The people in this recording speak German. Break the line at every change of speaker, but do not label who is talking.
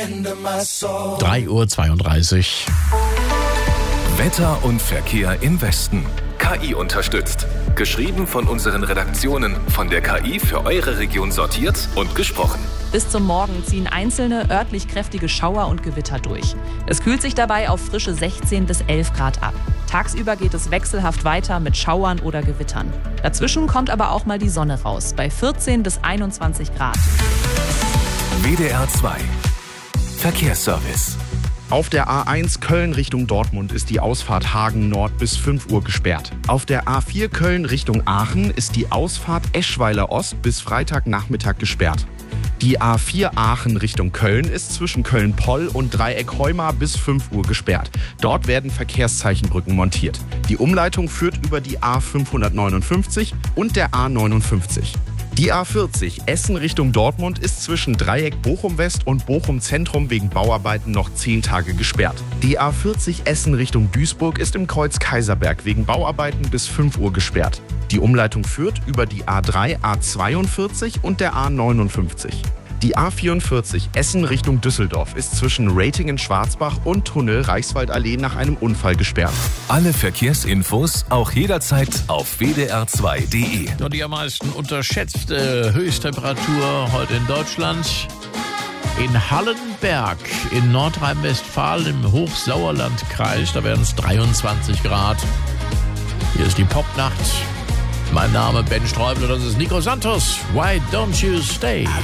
3:32 Uhr.
Wetter und Verkehr im Westen. KI unterstützt. Geschrieben von unseren Redaktionen, von der KI für eure Region sortiert und gesprochen.
Bis zum Morgen ziehen einzelne örtlich kräftige Schauer und Gewitter durch. Es kühlt sich dabei auf frische 16 bis 11 Grad ab. Tagsüber geht es wechselhaft weiter mit Schauern oder Gewittern. Dazwischen kommt aber auch mal die Sonne raus, bei 14 bis 21 Grad.
WDR 2 Verkehrsservice.
Auf der A1 Köln Richtung Dortmund ist die Ausfahrt Hagen Nord bis 5 Uhr gesperrt. Auf der A4 Köln Richtung Aachen ist die Ausfahrt Eschweiler Ost bis Freitagnachmittag gesperrt. Die A4 Aachen Richtung Köln ist zwischen Köln-Poll und Dreieck Heuma bis 5 Uhr gesperrt. Dort werden Verkehrszeichenbrücken montiert. Die Umleitung führt über die A559 und der A59. Die A40 Essen Richtung Dortmund ist zwischen Dreieck Bochum West und Bochum Zentrum wegen Bauarbeiten noch 10 Tage gesperrt. Die A40 Essen Richtung Duisburg ist im Kreuz Kaiserberg wegen Bauarbeiten bis 5 Uhr gesperrt. Die Umleitung führt über die A3, A42 und der A59. Die A44 Essen Richtung Düsseldorf ist zwischen Ratingen-Schwarzbach und Tunnel Reichswaldallee nach einem Unfall gesperrt.
Alle Verkehrsinfos auch jederzeit auf wdr2.de.
Nur die am meisten unterschätzte Höchsttemperatur heute in Deutschland. In Hallenberg in Nordrhein-Westfalen im Hochsauerlandkreis, da werden es 23 Grad. Hier ist die Popnacht. Mein Name Ben Streubel, das ist Nico Santos. Why don't you stay?